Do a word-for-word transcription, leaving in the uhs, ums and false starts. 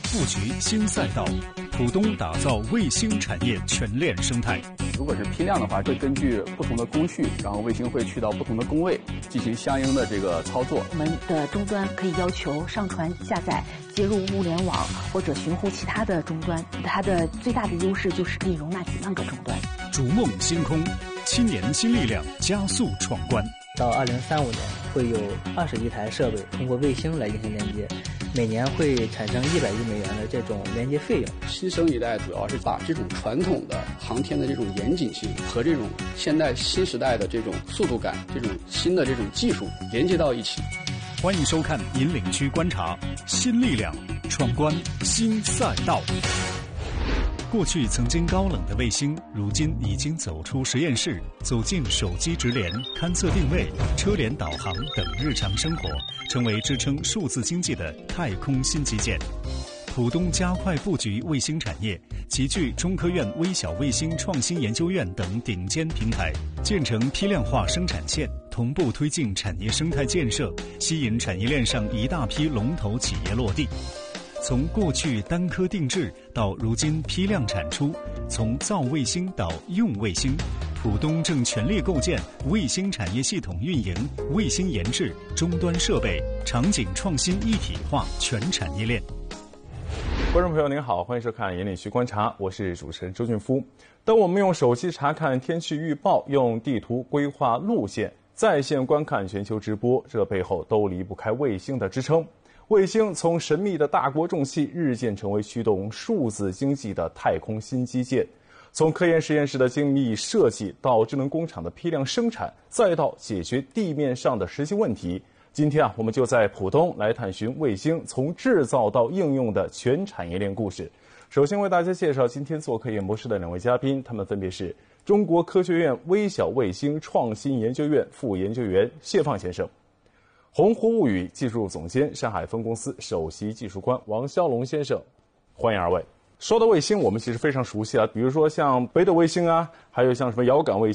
布局新赛道，浦东打造卫星产业全链生态。 如果是批量的话，会根据不同的工序，然后卫星会去到不同的工位进行相应的这个操作。 我们的终端可以要求上传、下载、接入物联网或者寻呼其他的终端，它的最大的优势就是可以容纳几万个终端。 逐梦星空，青年新力量加速闯关。 到二零三五年，会有二十亿台设备通过卫星来进行连接，每年会产生一百亿美元的这种连接费用。 新生一代主要是把这种传统的航天的这种严谨性和这种现代新时代的这种速度感、这种新的这种技术连接到一起。 欢迎收看《引领区观察》，新力量闯关新赛道。过去曾经高冷的卫星，如今已经走出实验室，走进手机直连、勘测定位、车联导航等日常生活，成为支撑数字经济的太空新基建。浦东加快布局卫星产业，集聚中科院微小卫星创新研究院等顶尖平台，建成批量化生产线，同步推进产业生态建设，吸引产业链上一大批龙头企业落地。从过去单颗定制到如今批量产出，从造卫星到用卫星，浦东正全力构建卫星产业系统运营、卫星研制、终端设备、场景创新一体化全产业链。 观众朋友您好，欢迎收看《引领区观察》，我是主持人周俊夫。当我们用手机查看天气预报，用地图规划路线，在线观看全球直播，这背后都离不开卫星的支撑。卫星从神秘的大国重器日渐成为驱动数字经济的太空新基建，从科研实验室的精密设计到智能工厂的批量生产，再到解决地面上的实际问题。今天啊，我们就在浦东来探寻卫星从制造到应用的全产业链故事。首先为大家介绍今天做客演播室的两位嘉宾，他们分别是中国科学院微小卫星创新研究院副研究员谢放先生，鸿鹄物语技术总监、上海分公司首席技术官王骁龙先生，欢迎二位。说到卫星，我们其实非常熟悉啊，比如说像北斗卫星啊，还有像什么遥感卫